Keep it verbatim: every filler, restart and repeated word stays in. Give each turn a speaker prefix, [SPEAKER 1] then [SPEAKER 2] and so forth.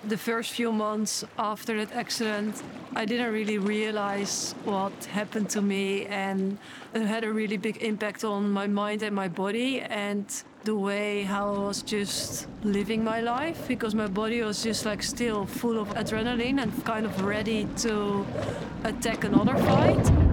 [SPEAKER 1] The first few months after that accident, I didn't really realize what happened to me, and it had a really big impact on my mind and my body and the way how I was just living my life, because my body was just like still full of adrenaline and kind of ready to attack another fight.